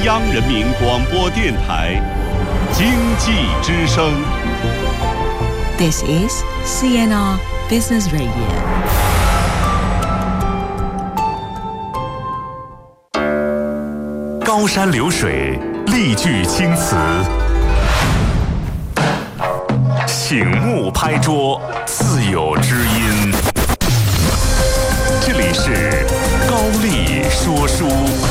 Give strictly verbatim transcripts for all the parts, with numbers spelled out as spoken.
央人民广播电台经济之声。 This is C N R Business Radio。 高山流水，丽句青词，醒目拍桌，自有知音。这里是高丽说书。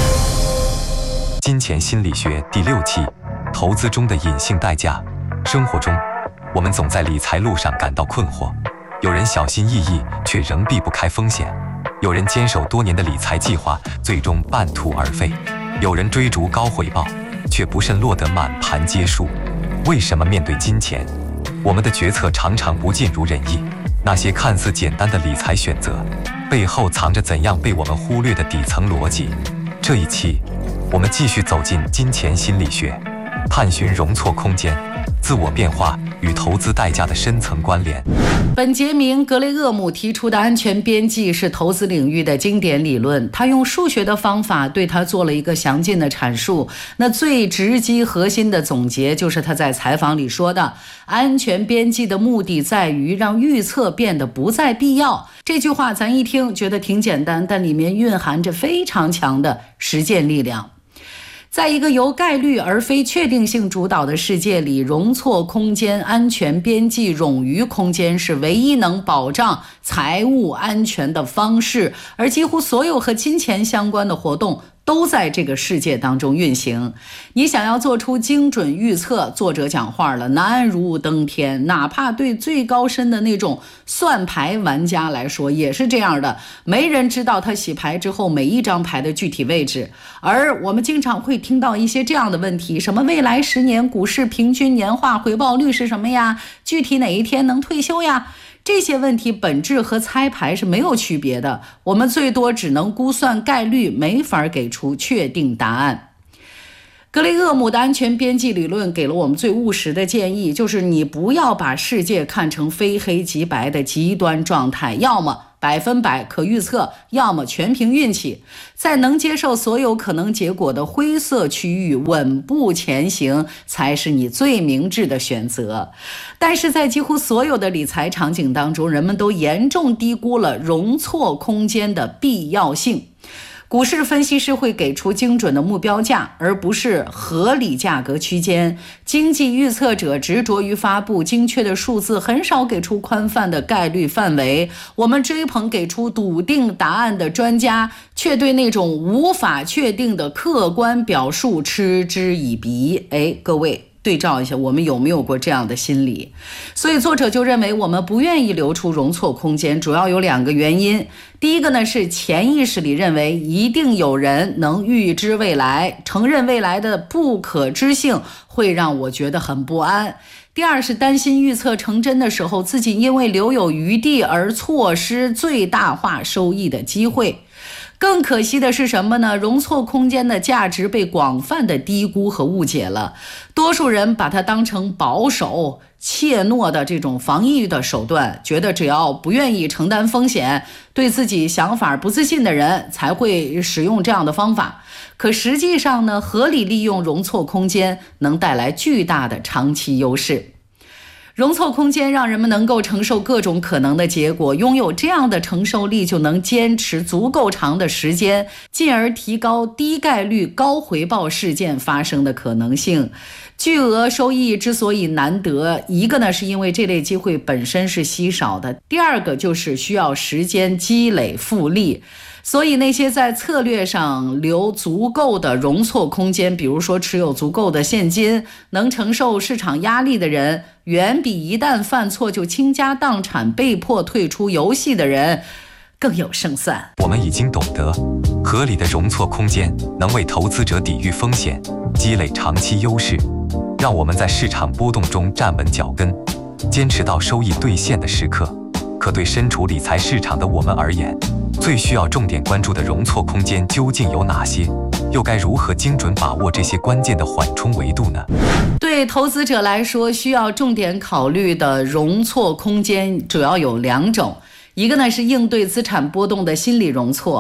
金钱心理学第六期，投资中的隐性代价。生活中，我们总在理财路上感到困惑，有人小心翼翼，却仍避不开风险；有人坚守多年的理财计划，最终半途而废；有人追逐高回报，却不慎落得满盘皆输。为什么面对金钱，我们的决策常常不尽如人意？那些看似简单的理财选择，背后藏着怎样被我们忽略的底层逻辑？这一期，我们继续走进金钱心理学，探寻容错空间、自我变化与投资代价的深层关联。 本杰明·格雷厄姆提出的安全边际是投资领域的经典理论，他用数学的方法对它做了一个详尽的阐述。那最直击核心的总结就是他在采访里说的：安全边际的目的在于让预测变得不再必要。这句话咱一听觉得挺简单，但里面蕴含着非常强的实践力量。在一个由概率而非确定性主导的世界里，容错空间、安全边际、冗余空间是唯一能保障财务安全的方式，而几乎所有和金钱相关的活动都在这个世界当中运行。你想要做出精准预测，作者讲话了，难如登天。哪怕对最高深的那种算牌玩家来说也是这样的，没人知道他洗牌之后每一张牌的具体位置。而我们经常会听到一些这样的问题，什么未来十年股市平均年化回报率是什么呀？具体哪一天能退休呀？这些问题本质和猜牌是没有区别的，我们最多只能估算概率，没法给出确定答案。格雷厄姆的安全边际理论给了我们最务实的建议，就是你不要把世界看成非黑即白的极端状态，要么百分百可预测，要么全凭运气。在能接受所有可能结果的灰色区域稳步前行，才是你最明智的选择。但是在几乎所有的理财场景当中，人们都严重低估了容错空间的必要性。股市分析师会给出精准的目标价，而不是合理价格区间。经济预测者执着于发布精确的数字，很少给出宽泛的概率范围。我们追捧给出笃定答案的专家，却对那种无法确定的客观表述嗤之以鼻。哎，各位对照一下，我们有没有过这样的心理？所以作者就认为我们不愿意留出容错空间，主要有两个原因。第一个呢，是潜意识里认为一定有人能预知未来，承认未来的不可知性会让我觉得很不安。第二是担心预测成真的时候，自己因为留有余地而错失最大化收益的机会。更可惜的是什么呢？容错空间的价值被广泛的低估和误解了。多数人把它当成保守、怯懦的这种防御的手段，觉得只要不愿意承担风险，对自己想法不自信的人才会使用这样的方法。可实际上呢，合理利用容错空间能带来巨大的长期优势。容错空间让人们能够承受各种可能的结果，拥有这样的承受力，就能坚持足够长的时间，进而提高低概率高回报事件发生的可能性。巨额收益之所以难得，一个呢是因为这类机会本身是稀少的，第二个就是需要时间积累复利。所以那些在策略上留足够的容错空间，比如说持有足够的现金，能承受市场压力的人，远比一旦犯错就倾家荡产被迫退出游戏的人更有胜算。 我们已经懂得，合理的容错空间能为投资者抵御风险，积累长期优势，让我们在市场波动中站稳脚跟，坚持到收益兑现的时刻。可对身处理财市场的我们而言，最需要重点关注的容错空间究竟有哪些？又该如何精准把握这些关键的缓冲维度呢？ 对投资者来说，需要重点考虑的容错空间主要有两种。一个呢是应对资产波动的心理容错。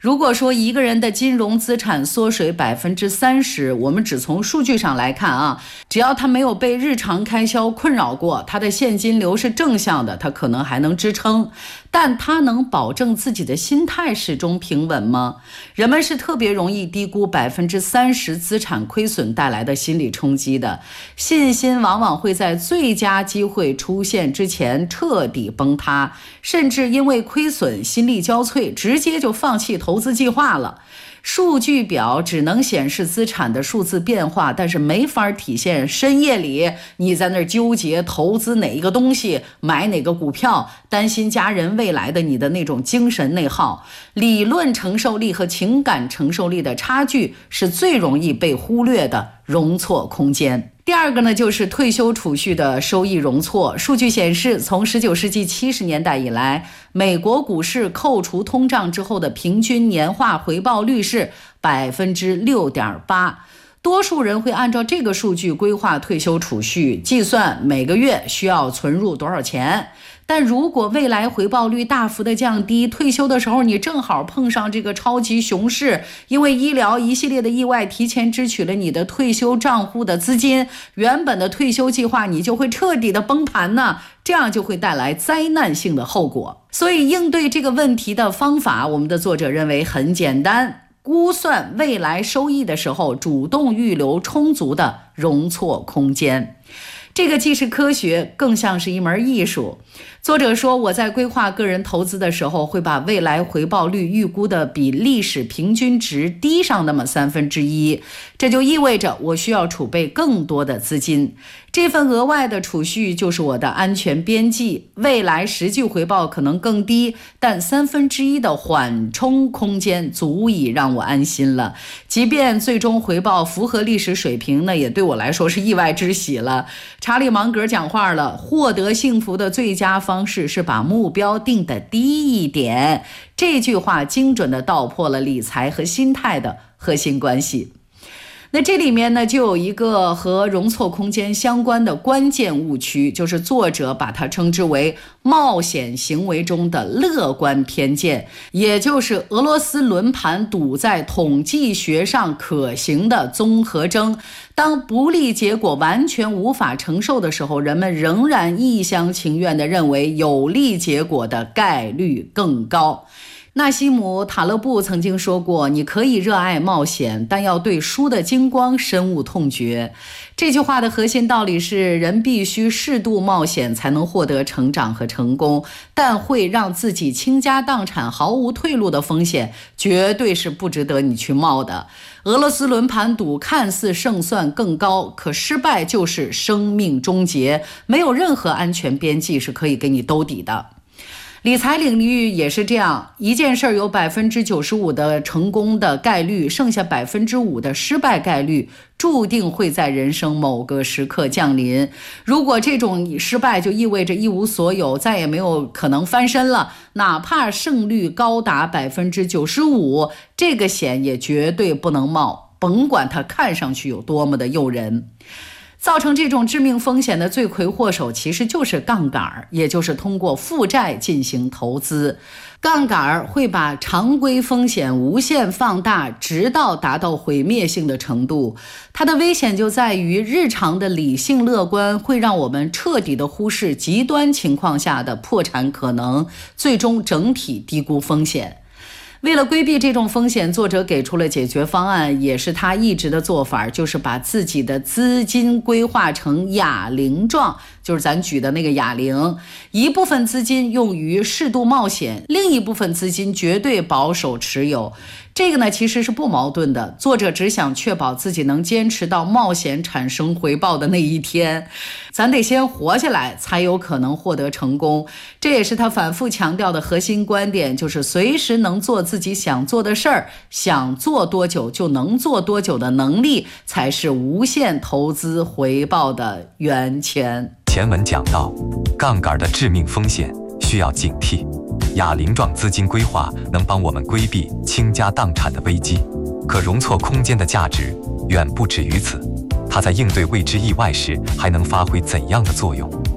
如果说一个人的金融资产缩水百分之三十，我们只从数据上来看啊，只要他没有被日常开销困扰过，他的现金流是正向的，他可能还能支撑。但他能保证自己的心态始终平稳吗？人们是特别容易低估百分之三十资产亏损带来的心理冲击的，信心往往会在最佳机会出现之前彻底崩塌，甚至因为亏损心力交瘁，直接就放弃投资计划了。数据表只能显示资产的数字变化，但是没法体现深夜里你在那儿纠结投资哪一个东西，买哪个股票，担心家人未来的你的那种精神内耗。理论承受力和情感承受力的差距是最容易被忽略的容错空间。第二个呢，就是退休储蓄的收益容错。数据显示，从十九世纪七十年代以来，美国股市扣除通胀之后的平均年化回报率是百分之六点八。多数人会按照这个数据规划退休储蓄，计算每个月需要存入多少钱。但如果未来回报率大幅的降低，退休的时候你正好碰上这个超级熊市，因为医疗一系列的意外提前支取了你的退休账户的资金，原本的退休计划你就会彻底的崩盘呢，这样就会带来灾难性的后果。所以应对这个问题的方法，我们的作者认为很简单，估算未来收益的时候，主动预留充足的容错空间。这个既是科学，更像是一门艺术。作者说，我在规划个人投资的时候，会把未来回报率预估的比历史平均值低上那么三分之一，这就意味着我需要储备更多的资金。这份额外的储蓄就是我的安全边际，未来实际回报可能更低，但三分之一的缓冲空间足以让我安心了。即便最终回报符合历史水平，那也对我来说是意外之喜了。查理芒格讲话了，获得幸福的最佳方式是把目标定得低一点。这句话精准地道破了理财和心态的核心关系。那这里面呢，就有一个和容错空间相关的关键误区，就是作者把它称之为冒险行为中的乐观偏见，也就是俄罗斯轮盘赌在统计学上可行的综合征。当不利结果完全无法承受的时候，人们仍然一厢情愿地认为有利结果的概率更高。纳西姆·塔勒布曾经说过，你可以热爱冒险，但要对输的精光深恶痛绝。这句话的核心道理是，人必须适度冒险才能获得成长和成功，但会让自己倾家荡产毫无退路的风险绝对是不值得你去冒的。俄罗斯轮盘赌看似胜算更高，可失败就是生命终结，没有任何安全边际是可以给你兜底的。理财领域也是这样，一件事有百分之九十五的成功的概率，剩下百分之五的失败概率，注定会在人生某个时刻降临。如果这种失败就意味着一无所有，再也没有可能翻身了，哪怕胜率高达百分之九十五，这个险也绝对不能冒，甭管它看上去有多么的诱人。造成这种致命风险的罪魁祸首其实就是杠杆，也就是通过负债进行投资。杠杆会把常规风险无限放大，直到达到毁灭性的程度。它的危险就在于，日常的理性乐观会让我们彻底的忽视极端情况下的破产可能，最终整体低估风险。为了规避这种风险，作者给出了解决方案，也是他一直的做法，就是把自己的资金规划成哑铃状，就是咱举的那个哑铃，一部分资金用于适度冒险，另一部分资金绝对保守持有。这个呢其实是不矛盾的，作者只想确保自己能坚持到冒险产生回报的那一天。咱得先活下来，才有可能获得成功。这也是他反复强调的核心观点，就是随时能做自己想做的事儿，想做多久就能做多久的能力，才是无限投资回报的源泉。 前文讲到，杠杆的致命风险需要警惕。哑铃状资金规划能帮我们规避倾家荡产的危机，可容错空间的价值远不止于此。它在应对未知意外时还能发挥怎样的作用？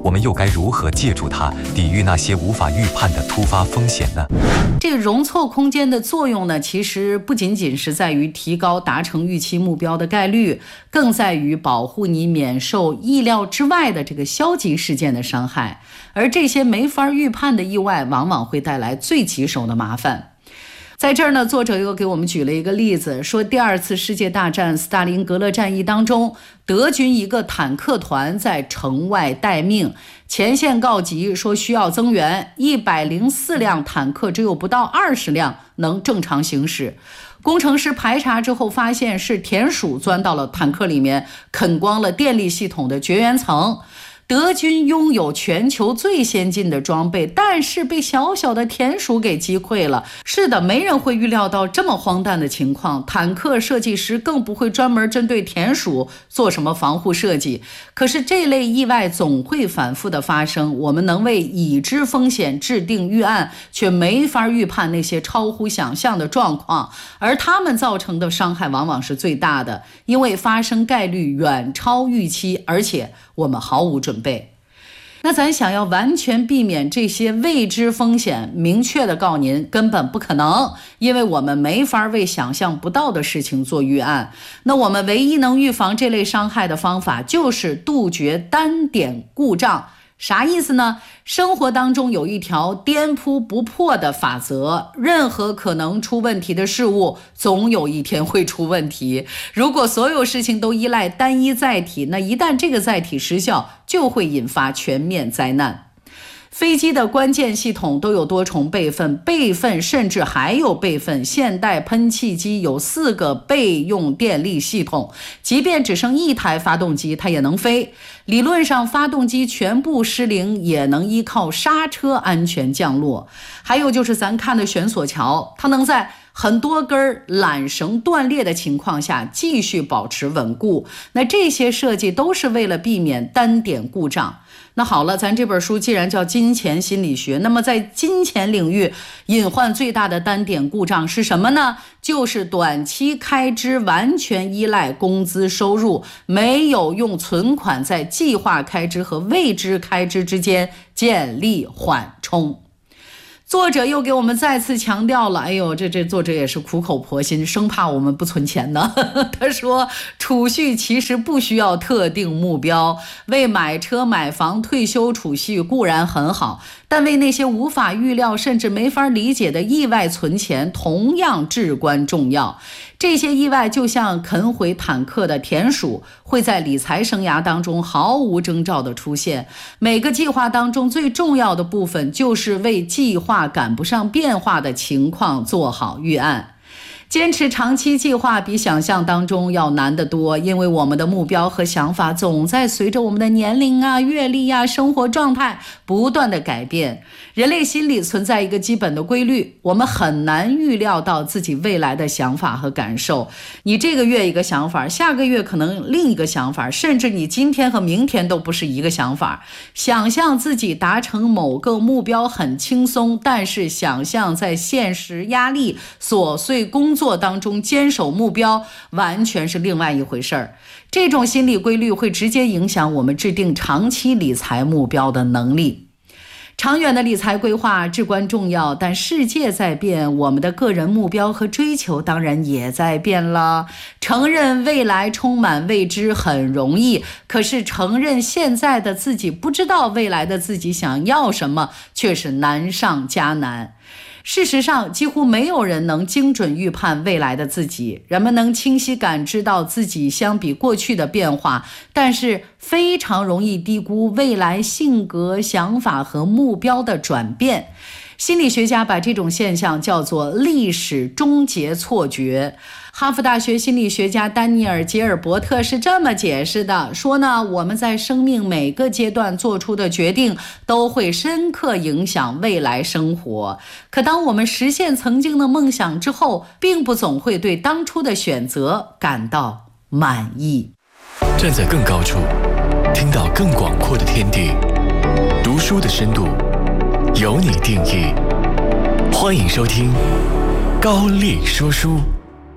我们又该如何借助它抵御那些无法预判的突发风险呢？ 这个容错空间的作用呢，其实不仅仅是在于提高达成预期目标的概率，更在于保护你免受意料之外的这个消极事件的伤害。而这些没法预判的意外，往往会带来最棘手的麻烦。在这儿呢，作者又给我们举了一个例子，说第二次世界大战斯大林格勒战役当中，德军一个坦克团在城外待命，前线告急说需要增援，一百零四辆坦克只有不到二十辆能正常行驶。工程师排查之后发现是田鼠钻到了坦克里面，啃光了电力系统的绝缘层。德军拥有全球最先进的装备，但是被小小的田鼠给击溃了。是的，没人会预料到这么荒诞的情况，坦克设计师更不会专门针对田鼠做什么防护设计。可是这类意外总会反复的发生，我们能为已知风险制定预案，却没法预判那些超乎想象的状况，而它们造成的伤害往往是最大的，因为发生概率远超预期，而且我们毫无准备。那咱想要完全避免这些未知风险，明确的告您根本不可能，因为我们没法为想象不到的事情做预案。那我们唯一能预防这类伤害的方法，就是杜绝单点故障。啥意思呢？生活当中有一条颠扑不破的法则，任何可能出问题的事物总有一天会出问题。如果所有事情都依赖单一载体，那一旦这个载体失效，就会引发全面灾难。飞机的关键系统都有多重备份，备份甚至还有备份。现代喷气机有四个备用电力系统，即便只剩一台发动机，它也能飞。理论上，发动机全部失灵也能依靠刹车安全降落。还有就是咱看的悬索桥，它能在很多根缆绳断裂的情况下继续保持稳固。那这些设计都是为了避免单点故障。那好了，咱这本书既然叫金钱心理学，那么在金钱领域隐患最大的单点故障是什么呢？就是短期开支完全依赖工资收入，没有用存款在计划开支和未知开支之间建立缓冲。作者又给我们再次强调了，哎呦，这这作者也是苦口婆心，生怕我们不存钱呢。他说，储蓄其实不需要特定目标，为买车、买房、退休储蓄固然很好，但为那些无法预料甚至没法理解的意外存钱同样至关重要。这些意外就像啃毁坦克的田鼠，会在理财生涯当中毫无征兆的出现。每个计划当中最重要的部分，就是为计划赶不上变化的情况做好预案。坚持长期计划比想象当中要难得多，因为我们的目标和想法总在随着我们的年龄啊、阅历啊、生活状态不断的改变。人类心理存在一个基本的规律，我们很难预料到自己未来的想法和感受。你这个月一个想法，下个月可能另一个想法，甚至你今天和明天都不是一个想法。想象自己达成某个目标很轻松，但是想象在现实压力、琐碎工作当中坚守目标，完全是另外一回事儿。这种心理规律会直接影响我们制定长期理财目标的能力。长远的理财规划至关重要，但世界在变，我们的个人目标和追求当然也在变了。承认未来充满未知很容易，可是承认现在的自己不知道未来的自己想要什么，却是难上加难。事实上，几乎没有人能精准预判未来的自己。人们能清晰感知到自己相比过去的变化，但是非常容易低估未来性格、想法和目标的转变。心理学家把这种现象叫做历史终结错觉。哈佛大学心理学家丹尼尔·杰尔伯特是这么解释的，说呢，我们在生命每个阶段做出的决定都会深刻影响未来生活。可当我们实现曾经的梦想之后，并不总会对当初的选择感到满意。 站在更高处，听到更广阔的天地，读书的深度由你定义。欢迎收听高丽说书。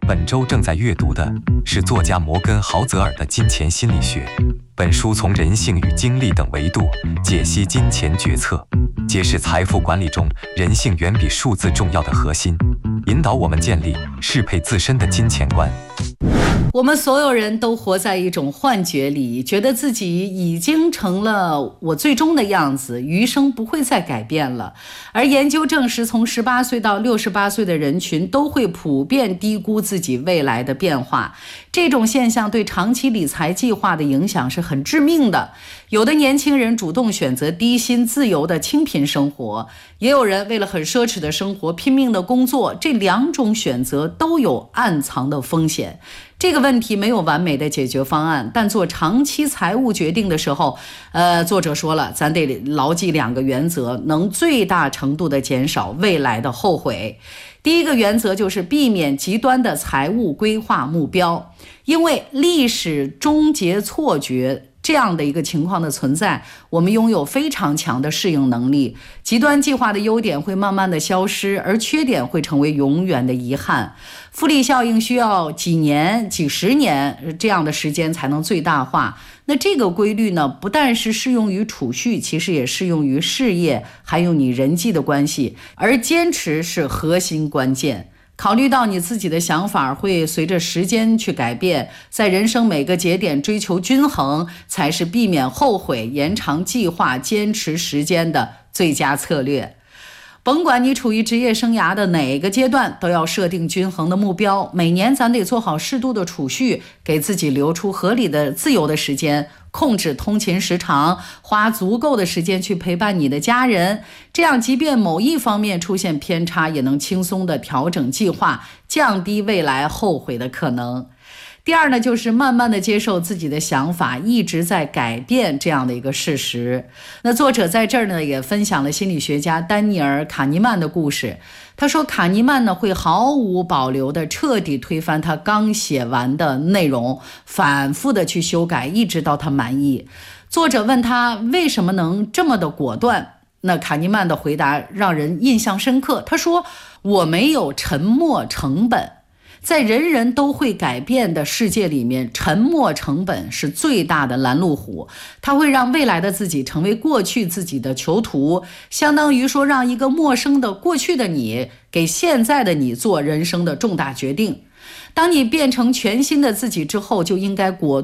本周正在阅读的是作家摩根·豪泽尔的《金钱心理学》。本书从人性与精力等维度解析金钱决策，揭示财富管理中人性远比数字重要的核心，引导我们建立适配自身的金钱观。 我们所有人都活在一种幻觉里，觉得自己已经成了我最终的样子，余生不会再改变了。而研究证实，从十八岁到六十八岁的人群都会普遍低估自己未来的变化。这种现象对长期理财计划的影响是很致命的。有的年轻人主动选择低薪自由的清贫生活，也有人为了很奢侈的生活拼命的工作，这两种选择都有暗藏的风险。这个问题没有完美的解决方案，但做长期财务决定的时候，呃，作者说了，咱得牢记两个原则，能最大程度的减少未来的后悔。第一个原则就是避免极端的财务规划目标，因为历史终结错觉这样的一个情况的存在，我们拥有非常强的适应能力。极端计划的优点会慢慢的消失，而缺点会成为永远的遗憾。复利效应需要几年、几十年这样的时间才能最大化。那这个规律呢，不但是适用于储蓄，其实也适用于事业，还有你人际的关系。而坚持是核心关键。考虑到你自己的想法会随着时间去改变，在人生每个节点追求均衡，才是避免后悔、延长计划、坚持时间的最佳策略。甭管你处于职业生涯的哪个阶段，都要设定均衡的目标。每年咱得做好适度的储蓄，给自己留出合理的自由的时间，控制通勤时长，花足够的时间去陪伴你的家人。这样即便某一方面出现偏差，也能轻松的调整计划，降低未来后悔的可能。第二呢，就是慢慢的接受自己的想法一直在改变这样的一个事实。那作者在这儿呢，也分享了心理学家丹尼尔·卡尼曼的故事。他说，卡尼曼呢会毫无保留的彻底推翻他刚写完的内容，反复的去修改，一直到他满意。作者问他为什么能这么的果断，那卡尼曼的回答让人印象深刻。他说，我没有沉没成本。在人人都会改变的世界里面，沉没成本是最大的拦路虎，它会让未来的自己成为过去自己的囚徒，相当于说让一个陌生的过去的你给现在的你做人生的重大决定。当你变成全新的自己之后，就应该果